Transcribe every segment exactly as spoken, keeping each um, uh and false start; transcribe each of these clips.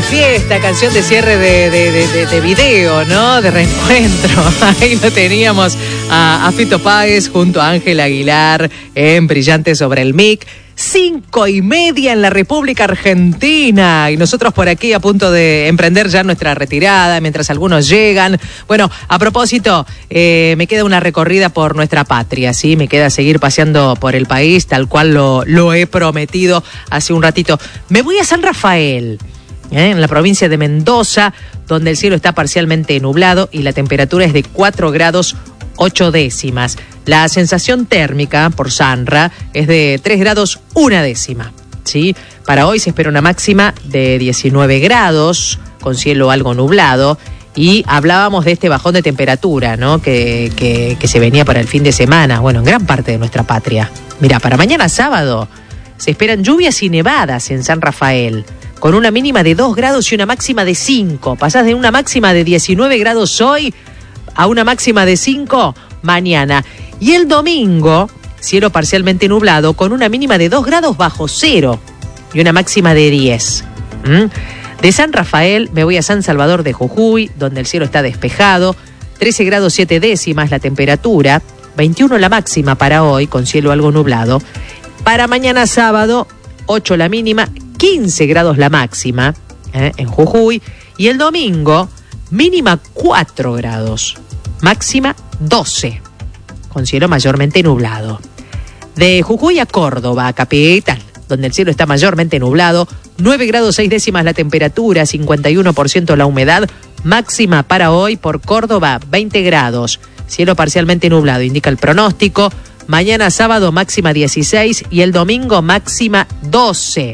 fiesta, canción de cierre de, de, de, de, de video, ¿no? De reencuentro. Ahí lo teníamos a, a Fito Páez junto a Ángel Aguilar en Brillante sobre el Mic. Cinco y media en la República Argentina y nosotros por aquí a punto de emprender ya nuestra retirada mientras algunos llegan. Bueno, a propósito, eh, me queda una recorrida por nuestra patria, ¿sí? Me queda seguir paseando por el país tal cual lo, lo he prometido hace un ratito. Me voy a San Rafael, ¿eh? En la provincia de Mendoza, donde el cielo está parcialmente nublado y la temperatura es de cuatro grados ocho décimas. La sensación térmica por Sanra es de tres grados una décima, ¿sí? Para hoy se espera una máxima de diecinueve grados, con cielo algo nublado, y hablábamos de este bajón de temperatura, ¿no? Que, que, que se venía para el fin de semana, bueno, en gran parte de nuestra patria. Mira, para mañana sábado se esperan lluvias y nevadas en San Rafael, con una mínima de dos grados y una máxima de cinco. Pasás de una máxima de diecinueve grados hoy a una máxima de cinco mañana. Y el domingo, cielo parcialmente nublado, con una mínima de dos grados bajo cero y una máxima de diez. ¿Mm? De San Rafael me voy a San Salvador de Jujuy, donde el cielo está despejado, trece grados siete décimas la temperatura, veintiuno la máxima para hoy, con cielo algo nublado. Para mañana sábado, ocho la mínima, quince grados la máxima, ¿eh? en Jujuy. Y el domingo, mínima cuatro grados, máxima doce, con cielo mayormente nublado. De Jujuy a Córdoba, capital, donde el cielo está mayormente nublado, nueve grados seis décimas la temperatura, cincuenta y uno por ciento la humedad, máxima para hoy por Córdoba veinte grados, cielo parcialmente nublado, indica el pronóstico. Mañana sábado máxima dieciséis y el domingo máxima doce.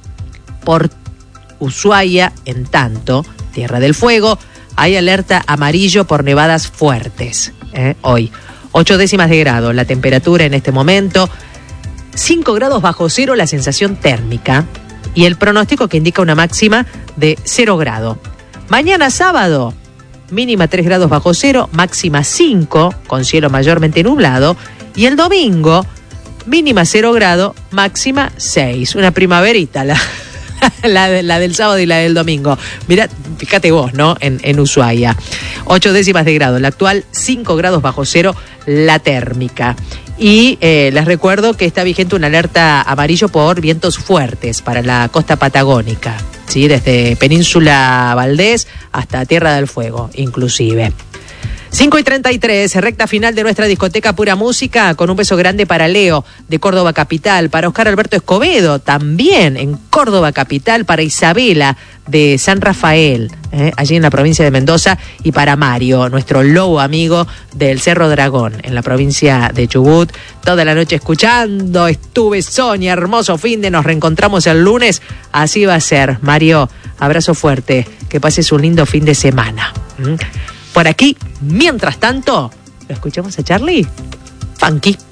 Por Ushuaia, en tanto, Tierra del Fuego, hay alerta amarillo por nevadas fuertes, ¿eh? Hoy, ocho décimas de grado la temperatura en este momento, cinco grados bajo cero la sensación térmica y el pronóstico que indica una máxima de cero grado. Mañana sábado, mínima tres grados bajo cero, máxima cinco, con cielo mayormente nublado, y el domingo, mínima cero grado, máxima seis. Una primaverita la... La, de, la del sábado y la del domingo. Mirá, fíjate vos, ¿no? En, en Ushuaia. ocho décimas de grado. La actual, cinco grados bajo cero, la térmica. Y eh, les recuerdo que está vigente una alerta amarillo por vientos fuertes para la costa patagónica, ¿sí? Desde Península Valdés hasta Tierra del Fuego, inclusive. cinco y treinta y tres, recta final de nuestra discoteca Pura Música, con un beso grande para Leo, de Córdoba Capital, para Oscar Alberto Escobedo, también en Córdoba Capital, para Isabela, de San Rafael, eh, allí en la provincia de Mendoza, y para Mario, nuestro lobo amigo del Cerro Dragón, en la provincia de Chubut. Toda la noche escuchando, estuve Sonia, hermoso fin de, nos reencontramos el lunes, así va a ser. Mario, abrazo fuerte, que pases un lindo fin de semana. ¿Mm? Por aquí, mientras tanto, ¿lo escuchamos a Charlie? Funky.